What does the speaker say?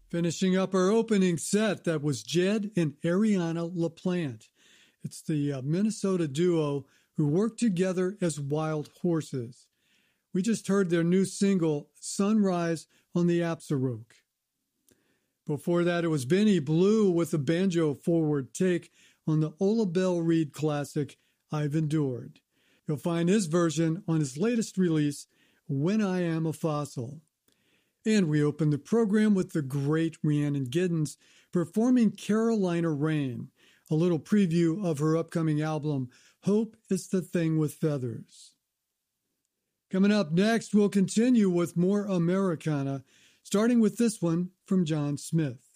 Finishing up our opening set, that was Jed and Ariana LaPlante. It's the Minnesota duo who worked together as Wild Horses. We just heard their new single, Sunrise, on the Absaroke. Before that, it was Benny Blue with a banjo forward take on the Ola Belle Reed classic, I've Endured. You'll find his version on his latest release, When I Am a Fossil. And we opened the program with the great Rhiannon Giddens performing Carolina Rain, a little preview of her upcoming album, Hope is the Thing with Feathers. Coming up next, we'll continue with more Americana, starting with this one from John Smith.